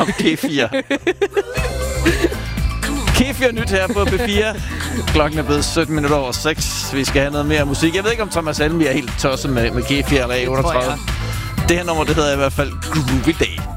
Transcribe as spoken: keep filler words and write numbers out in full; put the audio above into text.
om kefir. Kefir nyt her på P fire. Klokken er blevet sytten minutter over seks. Vi skal have noget mere musik. Jeg ved ikke, om Thomas Allenby er helt tosset med, med kefir eller A otteogtredive. Det her nummer, det hedder i hvert fald Groovy Day.